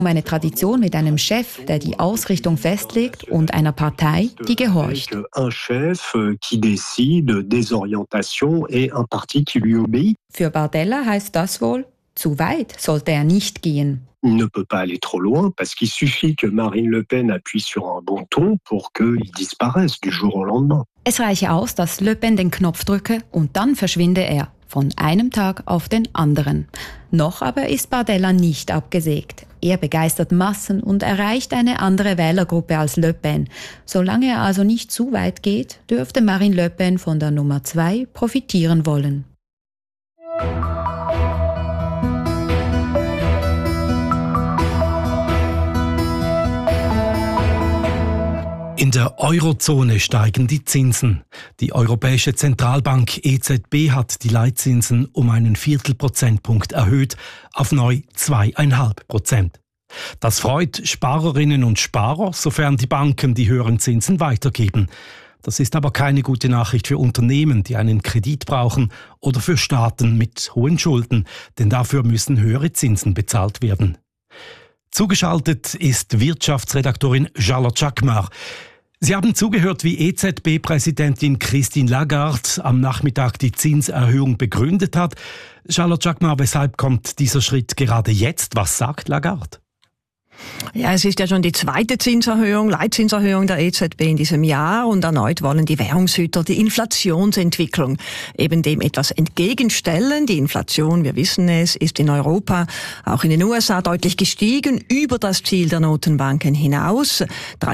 Eine Tradition mit einem Chef, der die Ausrichtung festlegt, und einer Partei, die gehorcht. Un chef qui décide des orientations et un parti qui lui obéit. Für Bardella heißt das wohl, zu weit sollte er nicht gehen. Il ne peut pas aller trop loin parce qu'il suffit que Marine Le Pen appuie sur un bouton pour qu'il disparaisse du jour au lendemain. Es reiche aus, dass Le Pen den Knopf drücke und dann verschwinde er, von einem Tag auf den anderen. Noch aber ist Bardella nicht abgesägt. Er begeistert Massen und erreicht eine andere Wählergruppe als Le Pen. Solange er also nicht zu weit geht, dürfte Marine Le Pen von der Nummer 2 profitieren wollen. In der Eurozone steigen die Zinsen. Die Europäische Zentralbank EZB hat die Leitzinsen um einen Viertelprozentpunkt erhöht auf neu 2,5%. Das freut Sparerinnen und Sparer, sofern die Banken die höheren Zinsen weitergeben. Das ist aber keine gute Nachricht für Unternehmen, die einen Kredit brauchen, oder für Staaten mit hohen Schulden, denn dafür müssen höhere Zinsen bezahlt werden. Zugeschaltet ist Wirtschaftsredaktorin Charlotte Jacquemart. Sie haben zugehört, wie EZB-Präsidentin Christine Lagarde am Nachmittag die Zinserhöhung begründet hat. Charlotte Jacquemart, weshalb kommt dieser Schritt gerade jetzt? Was sagt Lagarde? Ja, es ist ja schon die zweite Leitzinserhöhung der EZB in diesem Jahr und erneut wollen die Währungshüter die Inflationsentwicklung eben dem etwas entgegenstellen. Die Inflation, wir wissen es, ist in Europa, auch in den USA deutlich gestiegen, über das Ziel der Notenbanken hinaus.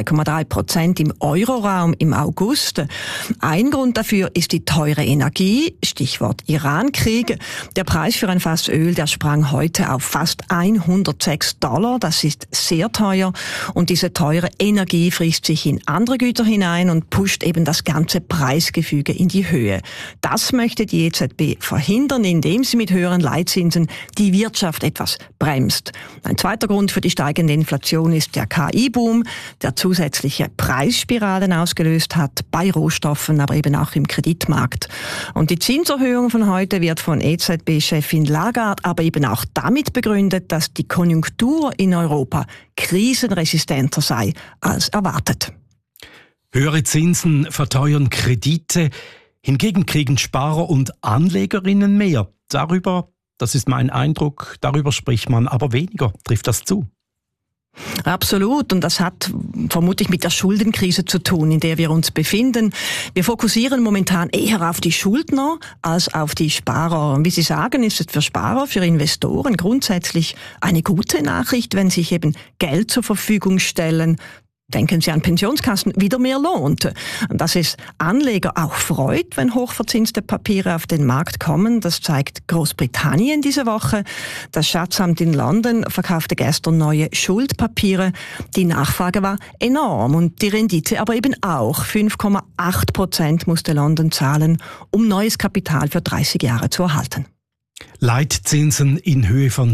3,3% im Euroraum im August. Ein Grund dafür ist die teure Energie, Stichwort Irankrieg. Der Preis für ein Fass Öl, der sprang heute auf fast $106. Das ist sehr teuer und diese teure Energie frisst sich in andere Güter hinein und pusht eben das ganze Preisgefüge in die Höhe. Das möchte die EZB verhindern, indem sie mit höheren Leitzinsen die Wirtschaft etwas bremst. Ein zweiter Grund für die steigende Inflation ist der KI-Boom, der zusätzliche Preisspiralen ausgelöst hat bei Rohstoffen, aber eben auch im Kreditmarkt. Und die Zinserhöhung von heute wird von EZB-Chefin Lagarde aber eben auch damit begründet, dass die Konjunktur in Europa krisenresistenter sei als erwartet. Höhere Zinsen verteuern Kredite, hingegen kriegen Sparer und Anlegerinnen mehr. Das ist mein Eindruck, darüber spricht man aber weniger. Trifft das zu? Absolut. Und das hat vermutlich mit der Schuldenkrise zu tun, in der wir uns befinden. Wir fokussieren momentan eher auf die Schuldner als auf die Sparer. Und wie Sie sagen, ist es für Sparer, für Investoren grundsätzlich eine gute Nachricht, wenn sich eben Geld zur Verfügung stellen. Denken Sie an Pensionskassen, wieder mehr lohnt. Und dass es Anleger auch freut, wenn hochverzinste Papiere auf den Markt kommen, das zeigt Großbritannien diese Woche. Das Schatzamt in London verkaufte gestern neue Schuldpapiere. Die Nachfrage war enorm und die Rendite aber eben auch. 5,8% musste London zahlen, um neues Kapital für 30 Jahre zu erhalten. Leitzinsen in Höhe von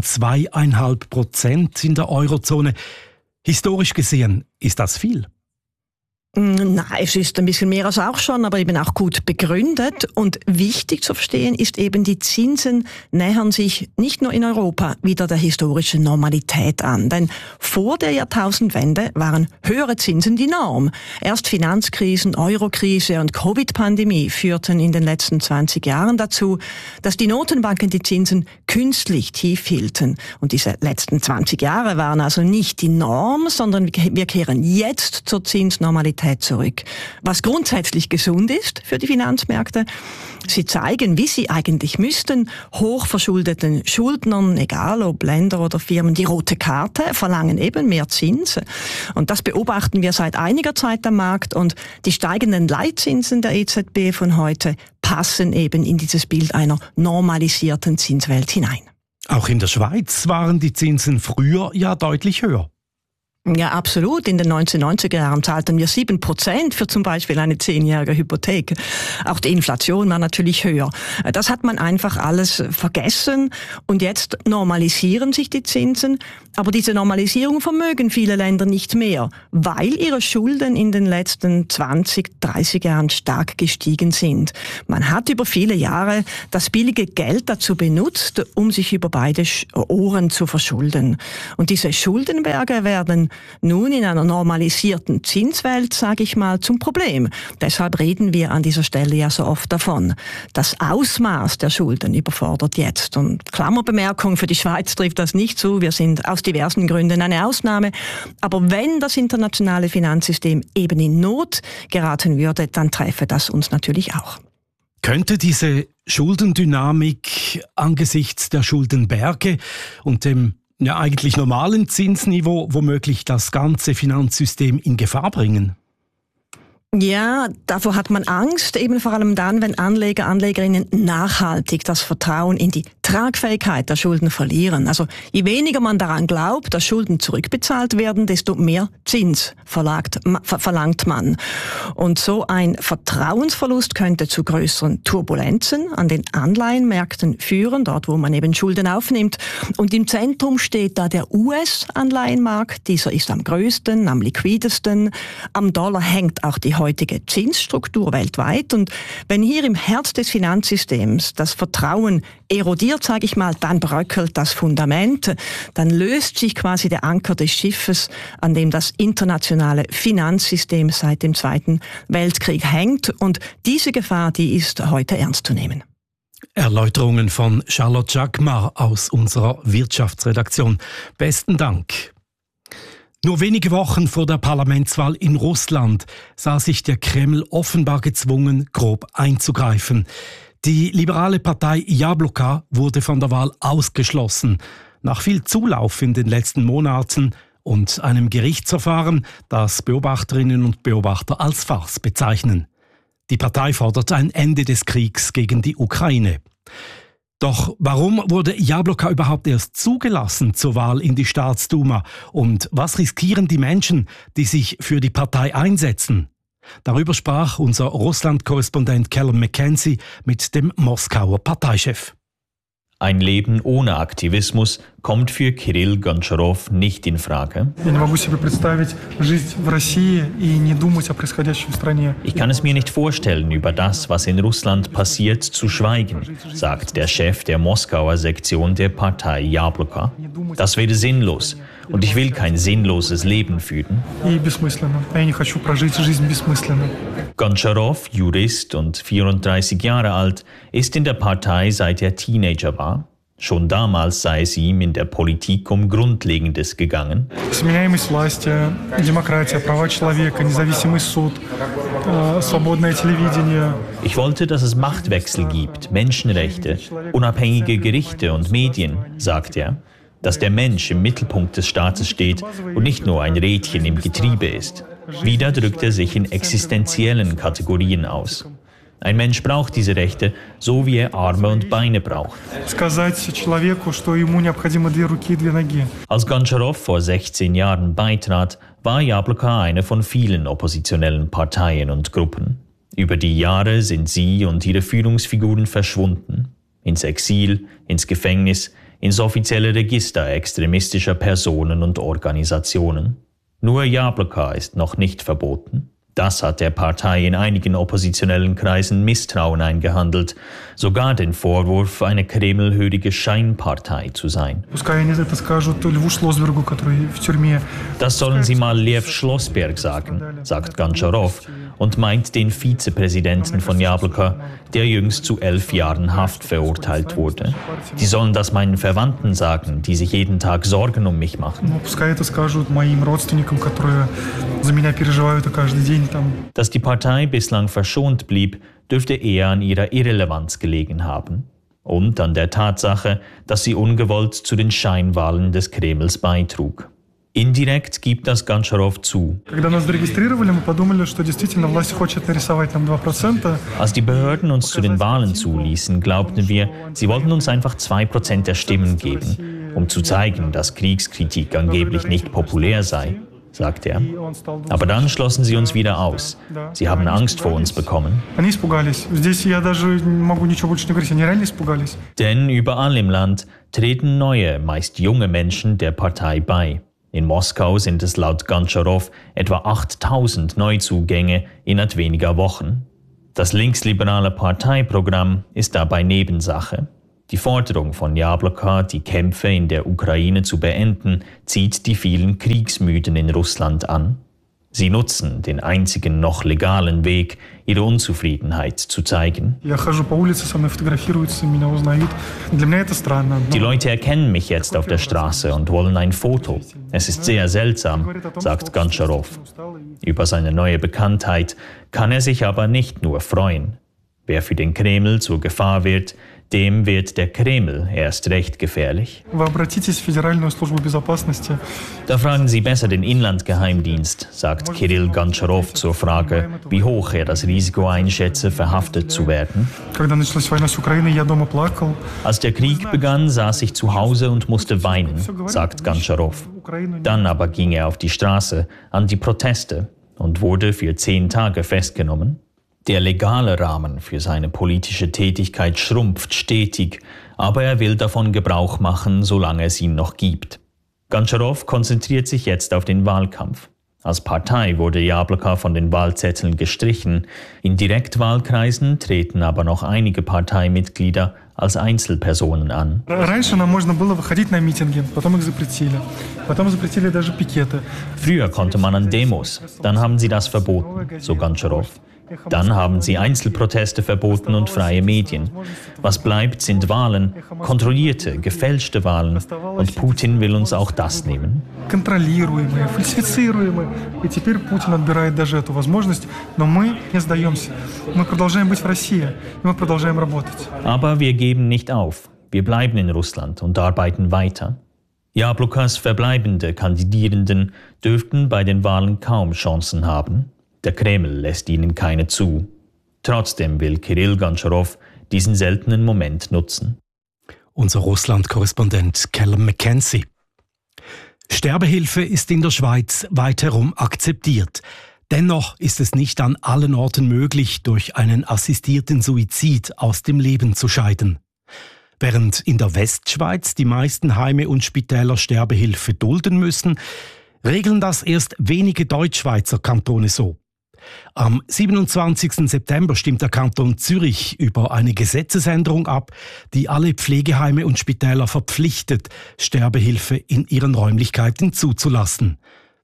2,5% in der Eurozone. Historisch gesehen ist das viel. Nein, es ist ein bisschen mehr als auch schon, aber eben auch gut begründet. Und wichtig zu verstehen ist eben, die Zinsen nähern sich nicht nur in Europa wieder der historischen Normalität an. Denn vor der Jahrtausendwende waren höhere Zinsen die Norm. Erst Finanzkrisen, Eurokrise und Covid-Pandemie führten in den letzten 20 Jahren dazu, dass die Notenbanken die Zinsen künstlich tief hielten. Und diese letzten 20 Jahre waren also nicht die Norm, sondern wir kehren jetzt zur Zinsnormalität zurück. Was grundsätzlich gesund ist für die Finanzmärkte. Sie zeigen, wie sie eigentlich müssten, hochverschuldeten Schuldnern, egal ob Länder oder Firmen, die rote Karte, verlangen eben mehr Zins. Und das beobachten wir seit einiger Zeit am Markt und die steigenden Leitzinsen der EZB von heute passen eben in dieses Bild einer normalisierten Zinswelt hinein. Auch in der Schweiz waren die Zinsen früher ja deutlich höher. Ja, absolut. In den 1990er Jahren zahlten wir 7% für zum Beispiel eine 10-jährige Hypothek. Auch die Inflation war natürlich höher. Das hat man einfach alles vergessen und jetzt normalisieren sich die Zinsen. Aber diese Normalisierung vermögen viele Länder nicht mehr, weil ihre Schulden in den letzten 20, 30 Jahren stark gestiegen sind. Man hat über viele Jahre das billige Geld dazu benutzt, um sich über beide Ohren zu verschulden. Und diese Schuldenberge werden nun in einer normalisierten Zinswelt, sage ich mal, zum Problem. Deshalb reden wir an dieser Stelle ja so oft davon. Das Ausmaß der Schulden überfordert jetzt. Und Klammerbemerkung, für die Schweiz trifft das nicht zu. Wir sind aus diversen Gründen eine Ausnahme. Aber wenn das internationale Finanzsystem eben in Not geraten würde, dann treffe das uns natürlich auch. Könnte diese Schuldendynamik angesichts der Schuldenberge und dem eigentlich normalen Zinsniveau womöglich das ganze Finanzsystem in Gefahr bringen? Ja, davor hat man Angst, eben vor allem dann, wenn Anleger, Anlegerinnen nachhaltig das Vertrauen in die Tragfähigkeit der Schulden verlieren. Also je weniger man daran glaubt, dass Schulden zurückbezahlt werden, desto mehr Zins verlangt man. Und so ein Vertrauensverlust könnte zu größeren Turbulenzen an den Anleihenmärkten führen, dort wo man eben Schulden aufnimmt. Und im Zentrum steht da der US-Anleihenmarkt. Dieser ist am größten, am liquidesten. Am Dollar hängt auch die heutige Zinsstruktur weltweit. Und wenn hier im Herz des Finanzsystems das Vertrauen erodiert, sage ich mal, dann bröckelt das Fundament, dann löst sich quasi der Anker des Schiffes, an dem das internationale Finanzsystem seit dem Zweiten Weltkrieg hängt. Und diese Gefahr, die ist heute ernst zu nehmen. Erläuterungen von Charlotte Jacquemart aus unserer Wirtschaftsredaktion. Besten Dank. Nur wenige Wochen vor der Parlamentswahl in Russland sah sich der Kreml offenbar gezwungen, grob einzugreifen. Die liberale Partei Jabloka wurde von der Wahl ausgeschlossen. Nach viel Zulauf in den letzten Monaten und einem Gerichtsverfahren, das Beobachterinnen und Beobachter als Farce bezeichnen. Die Partei fordert ein Ende des Kriegs gegen die Ukraine. Doch warum wurde Jabloka überhaupt erst zugelassen zur Wahl in die Staatsduma? Und was riskieren die Menschen, die sich für die Partei einsetzen? Darüber sprach unser Russland-Korrespondent Callum McKenzie mit dem Moskauer Parteichef. Ein Leben ohne Aktivismus kommt für Kirill Goncharow nicht in Frage. Ich kann es mir nicht vorstellen, über das, was in Russland passiert, zu schweigen, sagt der Chef der Moskauer Sektion der Partei Jabloka. Das wäre sinnlos und ich will kein sinnloses Leben führen. Goncharow, Jurist und 34 Jahre alt, ist in der Partei seit er Teenager war. Schon damals sei es ihm in der Politik um Grundlegendes gegangen. Ich wollte, dass es Machtwechsel gibt, Menschenrechte, unabhängige Gerichte und Medien, sagt er. Dass der Mensch im Mittelpunkt des Staates steht und nicht nur ein Rädchen im Getriebe ist. Wieder drückt er sich in existenziellen Kategorien aus. Ein Mensch braucht diese Rechte, so wie er Arme und Beine braucht. Als Goncharow vor 16 Jahren beitrat, war Jabloka eine von vielen oppositionellen Parteien und Gruppen. Über die Jahre sind sie und ihre Führungsfiguren verschwunden. Ins Exil, ins Gefängnis, ins offizielle Register extremistischer Personen und Organisationen. Nur Jabloka ist noch nicht verboten. Das hat der Partei in einigen oppositionellen Kreisen Misstrauen eingehandelt, sogar den Vorwurf, eine kremlhörige Scheinpartei zu sein. Das sollen sie mal Lev Schlossberg sagen, sagt Goncharow und meint den Vizepräsidenten von Jabloka, der jüngst zu 11 Jahren Haft verurteilt wurde. Die sollen das meinen Verwandten sagen, die sich jeden Tag Sorgen um mich machen. Dass die Partei bislang verschont blieb, dürfte eher an ihrer Irrelevanz gelegen haben und an der Tatsache, dass sie ungewollt zu den Scheinwahlen des Kremls beitrug. Indirekt gibt das Goncharow zu. Als die Behörden uns zu den Wahlen zuließen, glaubten wir, sie wollten uns einfach 2% der Stimmen geben, um zu zeigen, dass Kriegskritik angeblich nicht populär sei. sagt er. Aber dann schlossen sie uns wieder aus. Sie haben Angst vor uns bekommen. Denn überall im Land treten neue, meist junge Menschen der Partei bei. In Moskau sind es laut Gontscharow etwa 8.000 Neuzugänge innerhalb weniger Wochen. Das linksliberale Parteiprogramm ist dabei Nebensache. Die Forderung von Jabloko, die Kämpfe in der Ukraine zu beenden, zieht die vielen Kriegsmüden in Russland an. Sie nutzen den einzigen noch legalen Weg, ihre Unzufriedenheit zu zeigen. Die Leute erkennen mich jetzt auf der Straße und wollen ein Foto. Es ist sehr seltsam, sagt Gontscharow. Über seine neue Bekanntheit kann er sich aber nicht nur freuen. Wer für den Kreml zur Gefahr wird, dem wird der Kreml erst recht gefährlich. Da fragen Sie besser den Inlandgeheimdienst, sagt Kirill Gontscharow zur Frage, wie hoch er das Risiko einschätze, verhaftet zu werden. Als der Krieg begann, saß ich zu Hause und musste weinen, sagt Gontscharow. Dann aber ging er auf die Straße an die Proteste und wurde für 10 Tage festgenommen. Der legale Rahmen für seine politische Tätigkeit schrumpft stetig, aber er will davon Gebrauch machen, solange es ihn noch gibt. Gontscharow konzentriert sich jetzt auf den Wahlkampf. Als Partei wurde Jabloko von den Wahlzetteln gestrichen. In Direktwahlkreisen treten aber noch einige Parteimitglieder als Einzelpersonen an. Früher konnte man an Demos, dann haben sie das verboten, so Gontscharow. Dann haben sie Einzelproteste verboten und freie Medien. Was bleibt, sind Wahlen, kontrollierte, gefälschte Wahlen. Und Putin will uns auch das nehmen. Aber wir geben nicht auf. Wir bleiben in Russland und arbeiten weiter. Jablokas verbleibende Kandidierenden dürften bei den Wahlen kaum Chancen haben. Der Kreml lässt ihnen keine zu. Trotzdem will Kirill Gontscharow diesen seltenen Moment nutzen. Unser Russland-Korrespondent Callum McKenzie. Sterbehilfe ist in der Schweiz weit herum akzeptiert. Dennoch ist es nicht an allen Orten möglich, durch einen assistierten Suizid aus dem Leben zu scheiden. Während in der Westschweiz die meisten Heime und Spitäler Sterbehilfe dulden müssen, regeln das erst wenige Deutschschweizer Kantone so. Am 27. September stimmt der Kanton Zürich über eine Gesetzesänderung ab, die alle Pflegeheime und Spitäler verpflichtet, Sterbehilfe in ihren Räumlichkeiten zuzulassen.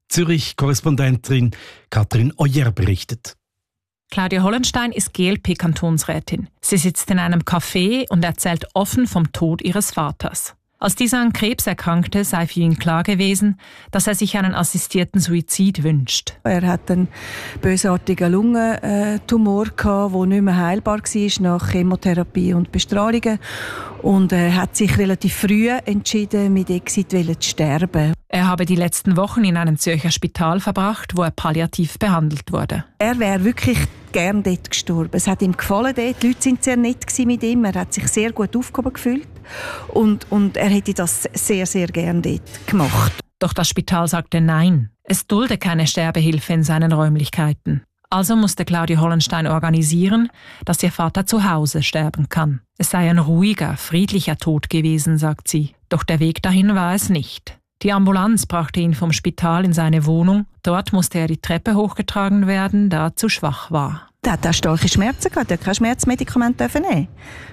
Zürich-Korrespondentin Katrin Oyer berichtet. Claudia Hollenstein ist GLP-Kantonsrätin. Sie sitzt in einem Café und erzählt offen vom Tod ihres Vaters. Als dieser an Krebs erkrankte, sei für ihn klar gewesen, dass er sich einen assistierten Suizid wünscht. Er hat einen bösartigen Lungentumor gehabt, der nicht mehr heilbar war nach Chemotherapie und Bestrahlungen. Und er hat sich relativ früh entschieden, mit Exit zu sterben. Er habe die letzten Wochen in einem Zürcher Spital verbracht, wo er palliativ behandelt wurde. Er wäre wirklich gern dort gestorben. Es hat ihm gefallen dort. Die Leute waren sehr nett mit ihm. Er hat sich sehr gut aufgehoben gefühlt. Und er hätte das sehr, sehr gern dort gemacht. Doch das Spital sagte nein. Es dulde keine Sterbehilfe in seinen Räumlichkeiten. Also musste Claudia Hollenstein organisieren, dass ihr Vater zu Hause sterben kann. Es sei ein ruhiger, friedlicher Tod gewesen, sagt sie. Doch der Weg dahin war es nicht. Die Ambulanz brachte ihn vom Spital in seine Wohnung. Dort musste er die Treppe hochgetragen werden, da er zu schwach war. Er hat auch starke Schmerzen gehabt, er hat kein Schmerzmedikament nehmen.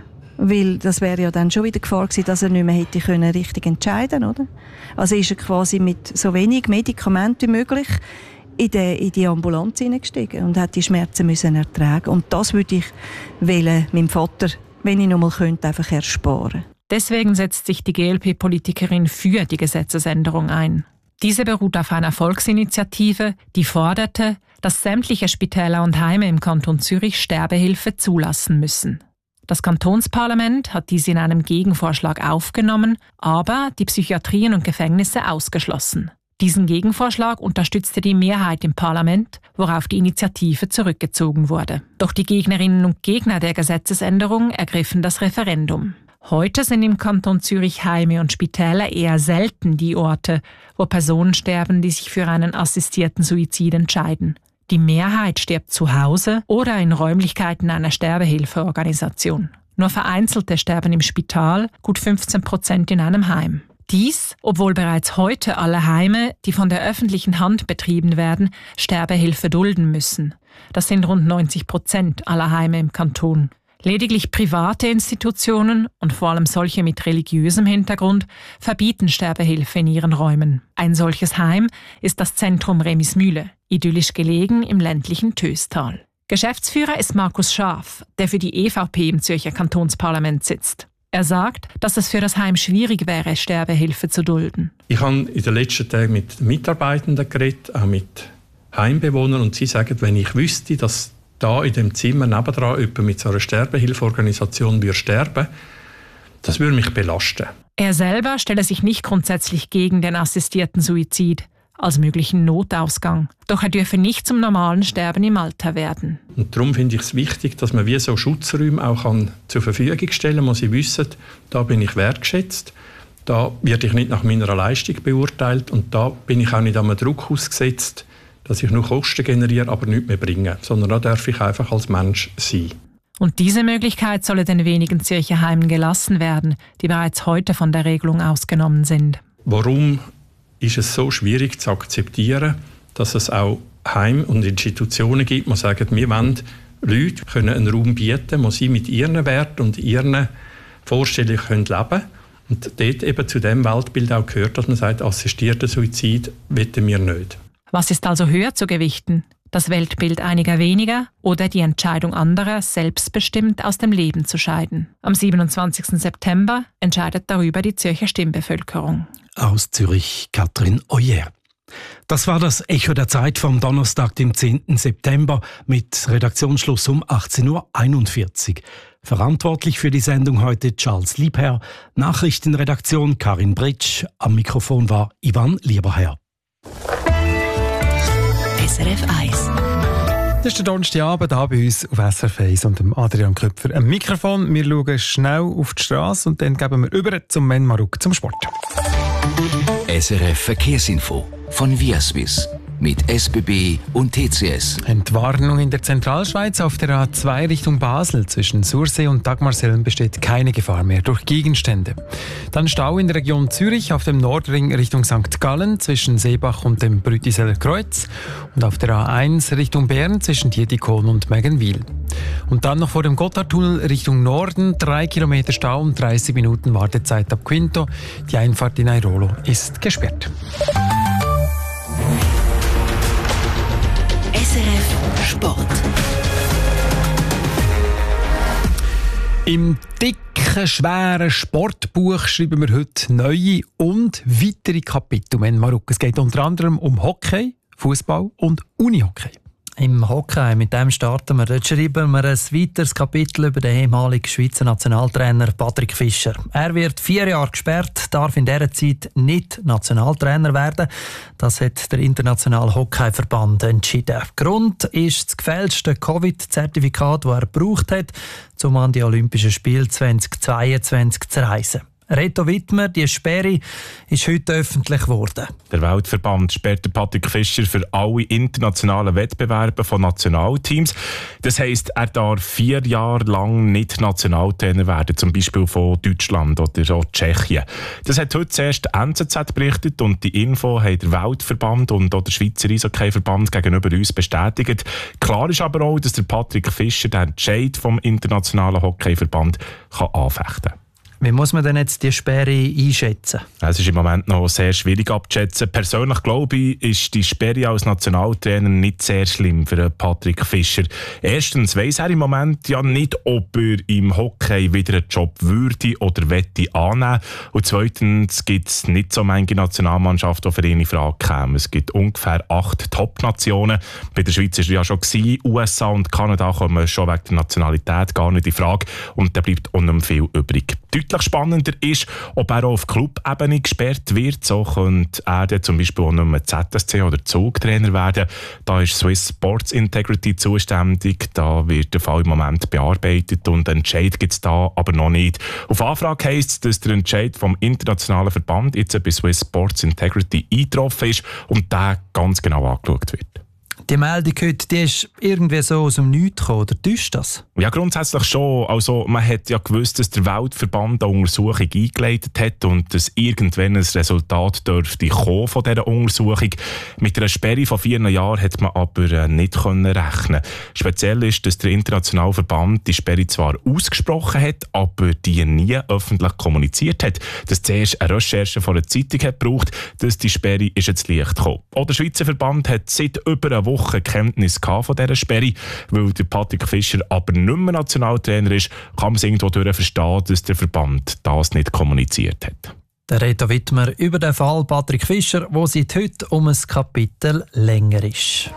Weil das wäre ja dann schon wieder Gefahr gewesen, dass er nicht mehr hätte können richtig entscheiden, oder? Also ist er quasi mit so wenig Medikamenten wie möglich in die Ambulanz hineingestiegen und hat die Schmerzen müssen ertragen. Und das würde ich meinem Vater, wenn ich noch mal könnte, einfach ersparen. Deswegen setzt sich die GLP-Politikerin für die Gesetzesänderung ein. Diese beruht auf einer Volksinitiative, die forderte, dass sämtliche Spitäler und Heime im Kanton Zürich Sterbehilfe zulassen müssen. Das Kantonsparlament hat dies in einem Gegenvorschlag aufgenommen, aber die Psychiatrien und Gefängnisse ausgeschlossen. Diesen Gegenvorschlag unterstützte die Mehrheit im Parlament, worauf die Initiative zurückgezogen wurde. Doch die Gegnerinnen und Gegner der Gesetzesänderung ergriffen das Referendum. Heute sind im Kanton Zürich Heime und Spitäler eher selten die Orte, wo Personen sterben, die sich für einen assistierten Suizid entscheiden. Die Mehrheit stirbt zu Hause oder in Räumlichkeiten einer Sterbehilfeorganisation. Nur Vereinzelte sterben im Spital, gut 15% in einem Heim. Dies, obwohl bereits heute alle Heime, die von der öffentlichen Hand betrieben werden, Sterbehilfe dulden müssen. Das sind rund 90% aller Heime im Kanton. Lediglich private Institutionen und vor allem solche mit religiösem Hintergrund verbieten Sterbehilfe in ihren Räumen. Ein solches Heim ist das Zentrum Remismühle, idyllisch gelegen im ländlichen Töstal. Geschäftsführer ist Markus Schaaf, der für die EVP im Zürcher Kantonsparlament sitzt. Er sagt, dass es für das Heim schwierig wäre, Sterbehilfe zu dulden. Ich habe in den letzten Tagen mit Mitarbeitenden geredet, auch mit Heimbewohnern, und sie sagen, wenn ich wüsste, dass da in dem Zimmer nebendran jemand mit so einer Sterbehilfeorganisation sterben würde, das würde mich belasten. Er selber stelle sich nicht grundsätzlich gegen den assistierten Suizid als möglichen Notausgang. Doch er dürfe nicht zum normalen Sterben im Alter werden. Und darum finde ich es wichtig, dass man wie so Schutzräume auch zur Verfügung stellen kann, wo sie wissen, da bin ich wertgeschätzt, da werde ich nicht nach meiner Leistung beurteilt und da bin ich auch nicht einem Druck ausgesetzt, dass ich nur Kosten generiere, aber nichts mehr bringe, sondern da darf ich einfach als Mensch sein. Und diese Möglichkeit solle den wenigen Zürcher Heimen gelassen werden, die bereits heute von der Regelung ausgenommen sind. Warum ist es so schwierig zu akzeptieren, dass es auch Heime und Institutionen gibt, die sagen, wir wollen Leute können einen Raum bieten, wo sie mit ihren Werten und ihren Vorstellungen leben können. Und dort eben zu dem Weltbild auch gehört, dass man sagt, assistierten Suizid wollen wir nicht. Was ist also höher zu gewichten? Das Weltbild einiger weniger oder die Entscheidung anderer, selbstbestimmt aus dem Leben zu scheiden? Am 27. September entscheidet darüber die Zürcher Stimmbevölkerung. Aus Zürich Katrin Oyer. Das war das Echo der Zeit vom Donnerstag, dem 10. September mit Redaktionsschluss um 18.41 Uhr. Verantwortlich für die Sendung heute Charles Liebherr, Nachrichtenredaktion Karin Britsch, am Mikrofon war Ivan Lieberherr. SRF 1. Das ist der Donnerstagabend hier bei uns auf SRF 1 und dem Adrian Köpfer am Mikrofon. Wir schauen schnell auf die Straße und dann geben wir über zum Men Maruk zum Sport. SRF Verkehrsinfo von Viaswiss mit SBB und TCS. Entwarnung in der Zentralschweiz auf der A2 Richtung Basel. Zwischen Sursee und Dagmarselm besteht keine Gefahr mehr durch Gegenstände. Dann Stau in der Region Zürich auf dem Nordring Richtung St. Gallen zwischen Seebach und dem Brütiseler Kreuz. Und auf der A1 Richtung Bern zwischen Dietikon und Mägenwil. Und dann noch vor dem Gotthardtunnel Richtung Norden 3 Kilometer Stau und 30 Minuten Wartezeit ab Quinto. Die Einfahrt in Airolo ist gesperrt. SRF Sport. Im dicken, schweren Sportbuch schreiben wir heute neue und weitere Kapitel. Es geht unter anderem um Hockey, Fußball und Unihockey. Im Hockey, mit dem starten wir. Dort schreiben wir ein weiteres Kapitel über den ehemaligen Schweizer Nationaltrainer Patrick Fischer. Er wird 4 Jahre gesperrt, darf in dieser Zeit nicht Nationaltrainer werden. Das hat der Internationale Hockeyverband entschieden. Grund ist das gefälschte Covid-Zertifikat, das er gebraucht hat, um an die Olympischen Spiele 2022 zu reisen. Reto Wittmer, die Sperre ist heute öffentlich geworden. Der Weltverband sperrt Patrick Fischer für alle internationalen Wettbewerbe von Nationalteams. Das heisst, er darf 4 Jahre lang nicht Nationaltrainer werden, zum Beispiel von Deutschland oder auch Tschechien. Das hat heute zuerst die NZZ berichtet und die Info hat der Weltverband und auch der Schweizer Eishockeyverband gegenüber uns bestätigt. Klar ist aber auch, dass der Patrick Fischer den Entscheid vom Internationalen Hockeyverband anfechten kann. Wie muss man denn jetzt die Sperre einschätzen? Es ist im Moment noch sehr schwierig abzuschätzen. Persönlich glaube ich, ist die Sperre als Nationaltrainer nicht sehr schlimm für Patrick Fischer. Erstens weiss er im Moment ja nicht, ob er im Hockey wieder einen Job würde oder wette annehmen. Und zweitens gibt es nicht so manche Nationalmannschaft, die für ihn in Frage kämen. Es gibt ungefähr 8 Top-Nationen. Bei der Schweiz war es ja schon gewesen. USA und Kanada kommen schon wegen der Nationalität gar nicht in Frage. Und da bleibt auch nicht mehr viel übrig. deutlich spannender ist, ob er auch auf Club-Ebene gesperrt wird. So könnte er dann zum Beispiel auch nicht mehr ZSC oder Zugtrainer werden. Da ist Swiss Sports Integrity zuständig. Da wird der Fall im Moment bearbeitet und einen Entscheid gibt es da aber noch nicht. Auf Anfrage heisst es, dass der Entscheid vom internationalen Verband jetzt bei Swiss Sports Integrity eingetroffen ist und der ganz genau angeschaut wird. Die Meldung heute, die ist irgendwie so aus dem Nichts gekommen, oder täuscht das? Ja, grundsätzlich schon. Also, man hat ja gewusst, dass der Weltverband eine Untersuchung eingeleitet hat und dass irgendwann ein Resultat dürfte kommen von dieser Untersuchung. Mit einer Sperre von 4 Jahren hat man aber nicht rechnen. Speziell ist, dass der internationale Verband die Sperre zwar ausgesprochen hat, aber die nie öffentlich kommuniziert hat. Dass zuerst eine Recherche von einer Zeitung hat gebraucht, dass die Sperre ist ins Licht gekommen. Auch der Schweizer Verband hat seit über einer Woche Kenntnis von dieser Sperre. Weil der Patrick Fischer aber nicht mehr Nationaltrainer ist, kann man es irgendwo verstehen, dass der Verband das nicht kommuniziert hat. Der Reto Wittmer über den Fall Patrick Fischer, wo seit heute um ein Kapitel länger ist.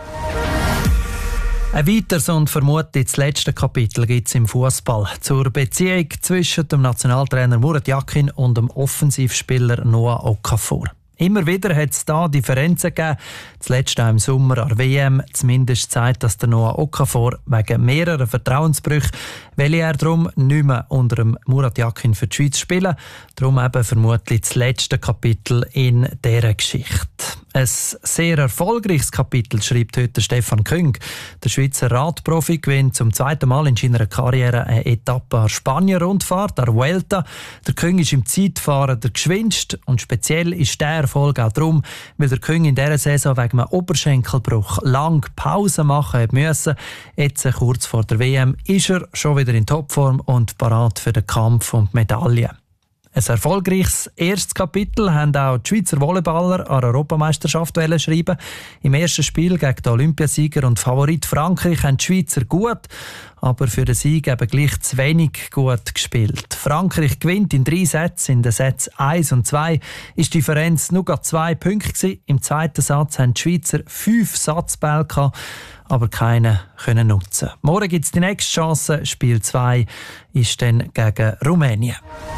Ein weiteres und vermutlich das letzte Kapitel gibt es im Fußball zur Beziehung zwischen dem Nationaltrainer Murat Yakin und dem Offensivspieler Noah Okafor. Immer wieder hat es da Differenzen gegeben. Zuletzt auch im Sommer an der WM. Zumindest zeigt, dass der Noah Okafor wegen mehrerer Vertrauensbrüche, will er darum nicht mehr unter dem Murat Yakin für die Schweiz spielen. Darum eben vermutlich das letzte Kapitel in dieser Geschichte. Ein sehr erfolgreiches Kapitel schreibt heute Stefan Küng. Der Schweizer Radprofi gewinnt zum 2. Mal in seiner Karriere eine Etappe an Spanien-Rundfahrt, der Vuelta. Der Küng ist im Zeitfahren der geschwindste und speziell ist der Erfolg auch darum, weil der Küng in dieser Saison wegen einem Oberschenkelbruch lang Pause machen musste. Jetzt, kurz vor der WM, ist er schon wieder in Topform und parat für den Kampf um die Medaille. Ein erfolgreiches erstes Kapitel haben auch die Schweizer Volleyballer an der Europameisterschaft schreiben. Im ersten Spiel gegen den Olympiasieger und Favorit Frankreich haben die Schweizer gut, aber für den Sieg eben gleich zu wenig gut gespielt. Frankreich gewinnt in 3 Sätzen. In den Sätzen 1 und 2 ist die Differenz nur 2 Punkte gewesen. Im zweiten Satz haben die Schweizer 5 Satzbälle gehabt, aber keinen können nutzen. Morgen gibt es die nächste Chance. Spiel 2 ist dann gegen Rumänien.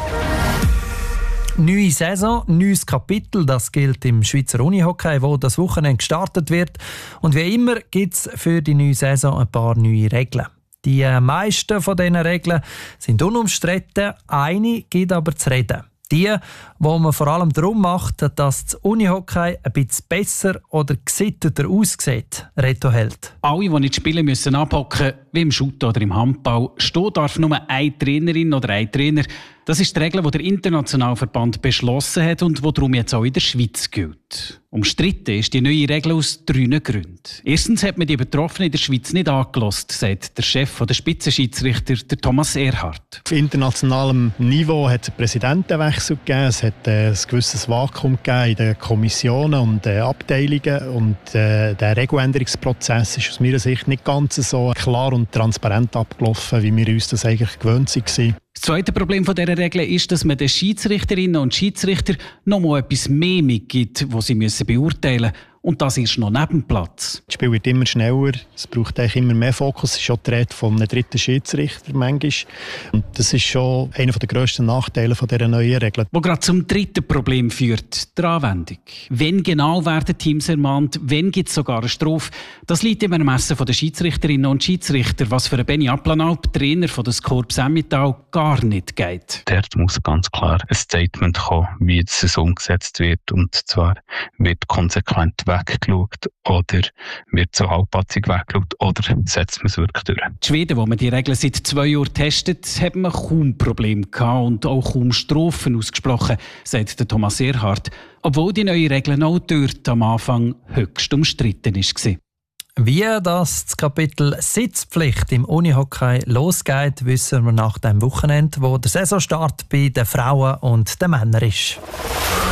Neue Saison, neues Kapitel, das gilt im Schweizer Unihockey, wo das Wochenende gestartet wird. Und wie immer gibt es für die neue Saison ein paar neue Regeln. Die meisten von diesen Regeln sind unumstritten, eine gibt aber zu reden. Die, wo man vor allem darum macht, dass das Unihockey ein bisschen besser oder gesitteter aussieht. Reto Held. Alle, die nicht spielen, müssen abhocken, wie im Shooten oder im Handball. Stehen darf nur eine Trainerin oder ein Trainer. Das ist die Regel, die der Internationalverband beschlossen hat und die darum jetzt auch in der Schweiz gilt. Umstritten ist die neue Regel aus 3 Gründen. Erstens hat man die Betroffenen in der Schweiz nicht angelassen, sagt der Chef der Spitzenschiedsrichter, der Thomas Erhardt. Auf internationalem Niveau hat es einen Präsidentenwechsel gegeben, es hat ein gewisses Vakuum gegeben in den Kommissionen und Abteilungen und der Regeländerungsprozess ist aus meiner Sicht nicht ganz so klar und transparent abgelaufen, wie wir uns das eigentlich gewöhnt waren. Das zweite Problem dieser Regel ist, dass man den Schiedsrichterinnen und Schiedsrichtern noch mal etwas mehr mitgibt, was sie beurteilen müssen. Und das ist noch neben dem Platz. Das Spiel wird immer schneller, es braucht eigentlich immer mehr Fokus. Es ist schon die Rede von einem 3. Schiedsrichter manchmal. Und das ist schon einer der grössten Nachteile dieser neuen Regeln. Wo gerade zum 3. Problem führt, der Anwendung. Wenn genau werden Teams ermahnt, wenn gibt es sogar eine Strafe. Das liegt im Ermessen der Schiedsrichterinnen und Schiedsrichter, was für Benny Applanalp, Trainer des Korps Emmental, gar nicht geht. Dort muss ganz klar ein Statement kommen, wie es umgesetzt wird. Und zwar wird konsequent weggeschaut oder wird so halbpatzig weggeschaut oder setzt man es wirklich durch. Die Schweden, wo man die Regeln seit 2 Jahren testet, haben kaum Probleme gehabt und auch kaum Strafen ausgesprochen, sagt der Thomas Erhardt. Obwohl die neue Regel auch dort am Anfang höchst umstritten war. Wie das Kapitel Sitzpflicht im Unihockey losgeht, wissen wir nach dem Wochenende, wo der Saisonstart bei den Frauen und den Männern ist.